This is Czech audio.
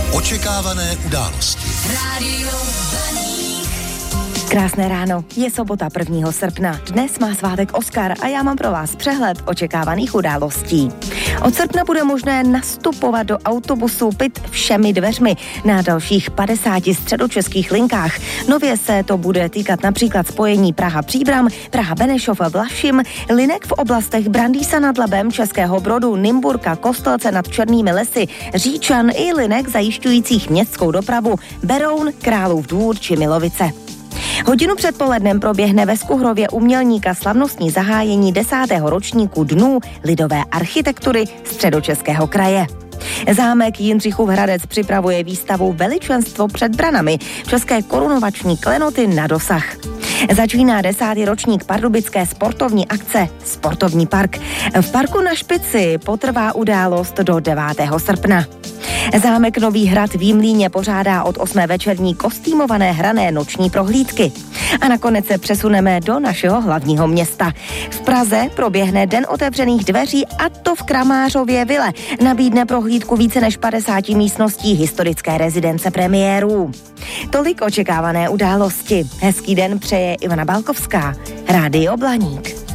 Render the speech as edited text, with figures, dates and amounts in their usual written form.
Očekávané události. Rádio Blaník. Krásné ráno, je sobota 1. srpna. Dnes má svátek Oskar a já mám pro vás přehled očekávaných událostí. Od srpna bude možné nastupovat do autobusu PIT všemi dveřmi na dalších 50 středočeských linkách. Nově se to bude týkat například spojení Praha-Příbram, Praha-Benešov, Vlašim, linek v oblastech Brandýsa nad Labem, Českého Brodu, Nymburka, Kostelce nad Černými lesy, Říčan i linek zajišťujících městskou dopravu Beroun, Králův Dvůr či Milovice. Hodinu před polednem proběhne ve Skuhrově u Mělníka slavnostní zahájení 10. ročníku Dnů lidové architektury Středočeského kraje. Zámek Jindřichův Hradec připravuje výstavu Veličenstvo před branami, české korunovační klenoty na dosah. Začíná 10. ročník pardubické sportovní akce Sportovní park. V parku na Špici potrvá událost do 9. srpna. Zámek Nový Hrad v Jimlíně pořádá od 8. večerní kostýmované hrané noční prohlídky. A nakonec se přesuneme do našeho hlavního města. V Praze proběhne Den otevřených dveří, a to v Kramářově vile. Nabídne prohlídku více než 50 místností historické rezidence premiérů. Tolik očekávané události. Hezký den přeje Ivana Balkovská. Rádio Blaník.